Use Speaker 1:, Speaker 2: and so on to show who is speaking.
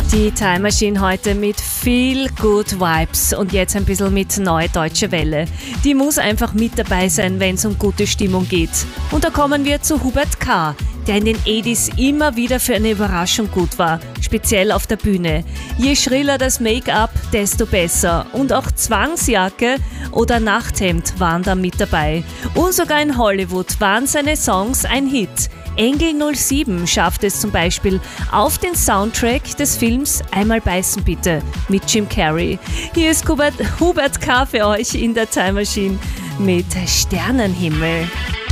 Speaker 1: Die Time Machine heute mit viel Good Vibes und jetzt ein bisschen mit Neue Deutsche Welle. Die muss einfach mit dabei sein, wenn es um gute Stimmung geht. Und da kommen wir zu Hubert K., der in den 80s immer wieder für eine Überraschung gut war, speziell auf der Bühne. Je schriller das Make-up, desto besser. Und auch Zwangsjacke oder Nachthemd waren da mit dabei. Und sogar in Hollywood waren seine Songs ein Hit. Engel 07 schafft es zum Beispiel auf den Soundtrack des Films Einmal beißen bitte mit Jim Carrey. Hier ist Hubert K. für euch in der Time Machine mit Sternenhimmel.